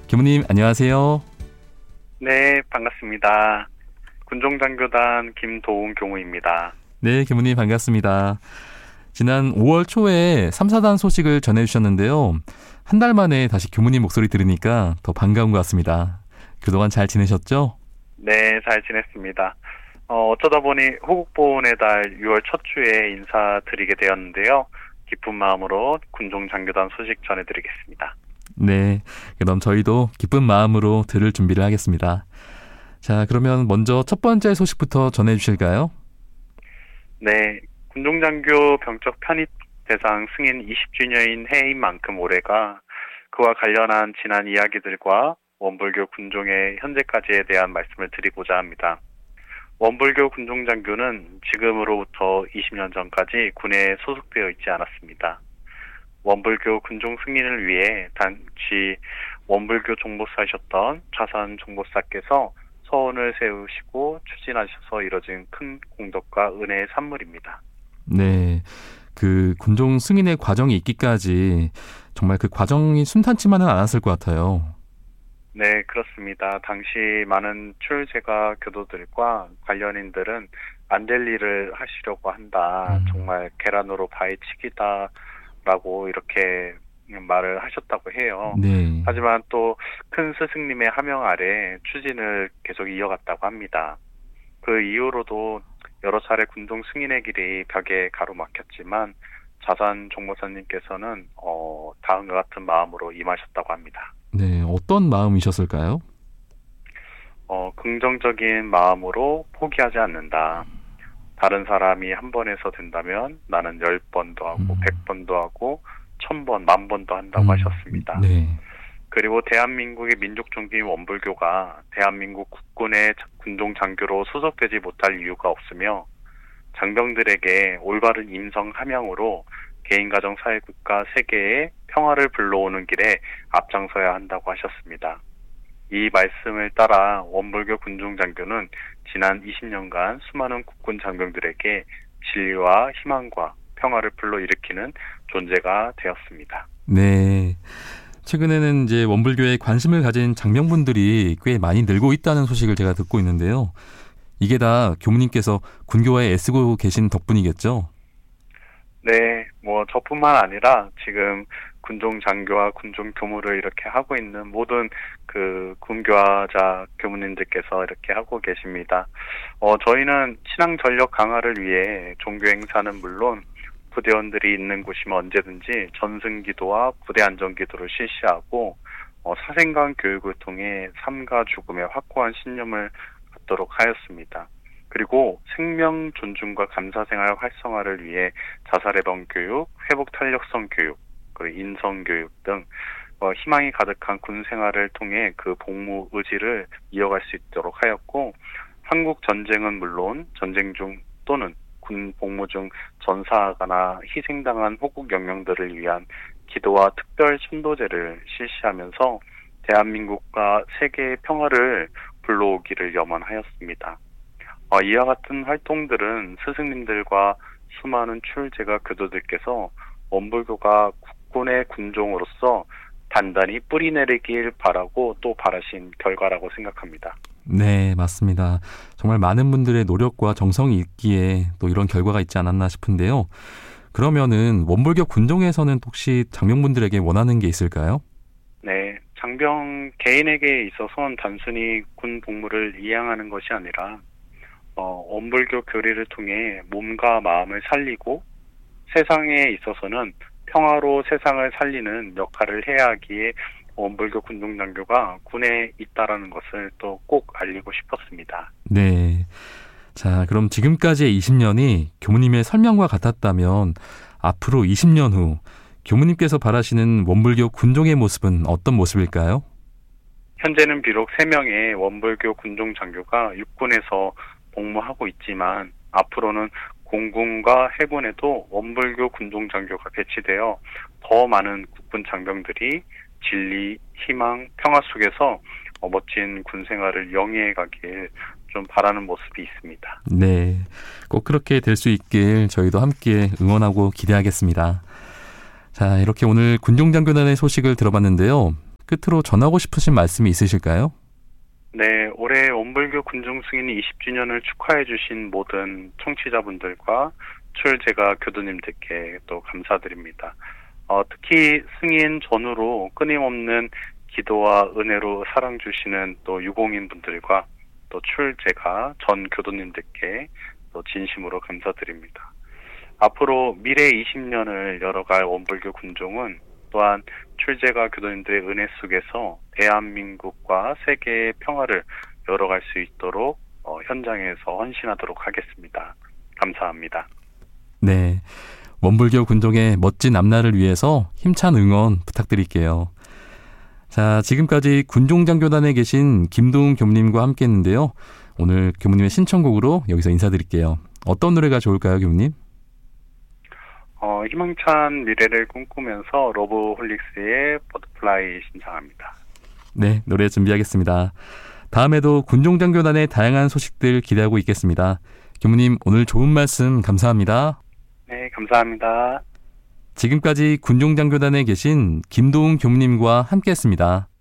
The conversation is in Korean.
교무님 안녕하세요. 네, 반갑습니다. 군종장교단 김도훈 교무입니다. 네, 교무님 반갑습니다. 지난 5월 초에 3, 4단 소식을 전해주셨는데요. 한 달 만에 다시 교무님 목소리 들으니까 더 반가운 것 같습니다. 그동안 잘 지내셨죠? 네, 잘 지냈습니다. 어쩌다 보니 호국보훈의 달 6월 첫 주에 인사드리게 되었는데요. 기쁜 마음으로 군종장교단 소식 전해드리겠습니다. 네, 그럼 저희도 기쁜 마음으로 들을 준비를 하겠습니다. 자, 그러면 먼저 첫 번째 소식부터 전해주실까요? 네, 군종장교 병적 편입 대상 승인 20주년인 해인 만큼 올해가 그와 관련한 지난 이야기들과 원불교 군종의 현재까지에 대한 말씀을 드리고자 합니다. 원불교 군종장교는 지금으로부터 20년 전까지 군에 소속되어 있지 않았습니다. 원불교 군종 승인을 위해 당시 원불교 종보사이셨던 차산 종보사께서 서원을 세우시고 추진하셔서 이뤄진 큰 공덕과 은혜의 산물입니다. 네, 그 군종 승인의 과정이 있기까지 정말 그 과정이 순탄치만은 않았을 것 같아요. 네, 그렇습니다. 당시 많은 출제가 교도들과 관련인들은 안 될 일을 하시려고 한다. 정말 계란으로 바위치기다. 라고 이렇게 말을 하셨다고 해요. 네. 하지만 또 큰 스승님의 하명 아래 추진을 계속 이어갔다고 합니다. 그 이후로도 여러 차례 군종 승인의 길이 벽에 가로막혔지만 자산 종보사님께서는 다음과 같은 마음으로 임하셨다고 합니다. 네, 어떤 마음이셨을까요? 긍정적인 마음으로 포기하지 않는다. 다른 사람이 한 번에서 된다면 나는 10번도 하고 100번도 하고 1000번, 10,000번도 한다고 하셨습니다. 네. 그리고 대한민국의 민족종교인 원불교가 대한민국 국군의 군종장교로 소속되지 못할 이유가 없으며 장병들에게 올바른 임성 함양으로 개인가정 사회국가 세계의 평화를 불러오는 길에 앞장서야 한다고 하셨습니다. 이 말씀을 따라 원불교 군종장교는 지난 20년간 수많은 국군 장병들에게 진리와 희망과 평화를 불러일으키는 존재가 되었습니다. 네. 최근에는 이제 원불교에 관심을 가진 장병분들이 꽤 많이 늘고 있다는 소식을 제가 듣고 있는데요. 이게 다 교무님께서 군교화에 애쓰고 계신 덕분이겠죠? 네, 저뿐만 아니라 지금 군종장교와 군종교무를 이렇게 하고 있는 모든 그 군교화자 교무님들께서 이렇게 하고 계십니다. 저희는 신앙 전력 강화를 위해 종교 행사는 물론 부대원들이 있는 곳이면 언제든지 전승기도와 부대 안전기도를 실시하고 사생관 교육을 통해 삶과 죽음에 확고한 신념을 갖도록 하였습니다. 그리고 생명 존중과 감사생활 활성화를 위해 자살예방 교육, 회복 탄력성 교육, 그리고 인성 교육 등 희망이 가득한 군 생활을 통해 그 복무 의지를 이어갈 수 있도록 하였고, 한국 전쟁은 물론 전쟁 중 또는 군 복무 중 전사하거나 희생당한 호국 영령들을 위한 기도와 특별 천도제를 실시하면서 대한민국과 세계의 평화를 불러오기를 염원하였습니다. 이와 같은 활동들은 스승님들과 수많은 출제가 교도들께서 원불교가 국군의 군종으로서 단단히 뿌리 내리길 바라고 또 바라신 결과라고 생각합니다. 네, 맞습니다. 정말 많은 분들의 노력과 정성이 있기에 또 이런 결과가 있지 않았나 싶은데요. 그러면은 원불교 군종에서는 혹시 장병분들에게 원하는 게 있을까요? 네, 장병 개인에게 있어서는 단순히 군 복무를 이행하는 것이 아니라 원불교 교리를 통해 몸과 마음을 살리고 세상에 있어서는 평화로 세상을 살리는 역할을 해야 하기에 원불교 군종장교가 군에 있다라는 것을 또 꼭 알리고 싶었습니다. 네. 자, 그럼 지금까지의 20년이 교무님의 설명과 같았다면 앞으로 20년 후 교무님께서 바라시는 원불교 군종의 모습은 어떤 모습일까요? 현재는 비록 3명의 원불교 군종장교가 육군에서 복무하고 있지만 앞으로는 공군과 해군에도 원불교 군종장교가 배치되어 더 많은 국군 장병들이 진리, 희망, 평화 속에서 멋진 군 생활을 영위해 가길 좀 바라는 모습이 있습니다. 네, 꼭 그렇게 될 수 있길 저희도 함께 응원하고 기대하겠습니다. 자, 이렇게 오늘 군종장교단의 소식을 들어봤는데요. 끝으로 전하고 싶으신 말씀이 있으실까요? 네, 올해 원불교 군종 승인이 20주년을 축하해 주신 모든 청취자분들과 출제가 교도님들께 또 감사드립니다. 특히 승인 전후로 끊임없는 기도와 은혜로 사랑 주시는 또 유공인분들과 또 출제가 전 교도님들께 또 진심으로 감사드립니다. 앞으로 미래 20년을 열어갈 원불교 군종은 또한 출제가 교도님들의 은혜 속에서 대한민국과 세계의 평화를 열어갈 수 있도록 현장에서 헌신하도록 하겠습니다. 감사합니다. 네, 원불교 군종의 멋진 앞날을 위해서 힘찬 응원 부탁드릴게요. 자, 지금까지 군종장교단에 계신 김도훈 교무님과 함께 했는데요. 오늘 교무님의 신청곡으로 여기서 인사드릴게요. 어떤 노래가 좋을까요, 교무님? 희망찬 미래를 꿈꾸면서 러브홀릭스의 버터플라이 신청합니다. 네, 노래 준비하겠습니다. 다음에도 군종장교단의 다양한 소식들 기대하고 있겠습니다. 교무님, 오늘 좋은 말씀 감사합니다. 네, 감사합니다. 지금까지 군종장교단에 계신 김도훈 교무님과 함께했습니다.